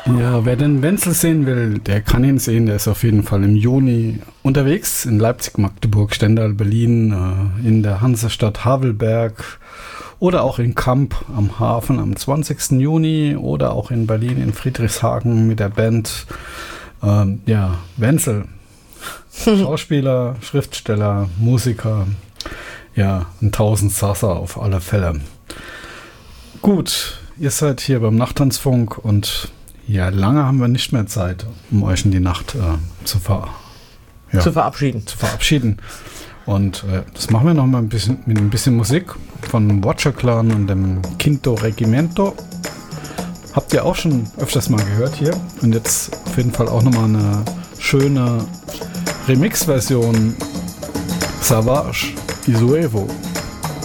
Ja, wer den Wenzel sehen will, der kann ihn sehen. Der ist auf jeden Fall im Juni unterwegs in Leipzig, Magdeburg, Stendal, Berlin, in der Hansestadt Havelberg oder auch in Kamp am Hafen am 20. Juni oder auch in Berlin in Friedrichshagen mit der Band Wenzel. Schauspieler, Schriftsteller, Musiker, ja, ein Tausendsasser auf alle Fälle. Gut, ihr seid hier beim Nachttanzfunk und ja, lange haben wir nicht mehr Zeit, um euch in die Nacht zu verabschieden. Und das machen wir noch mal ein bisschen mit ein bisschen Musik von Watcher Clan und dem Quinto Regimento. Habt ihr auch schon öfters mal gehört hier. Und jetzt auf jeden Fall auch nochmal eine schöne Remix-Version. Savage Isuevo.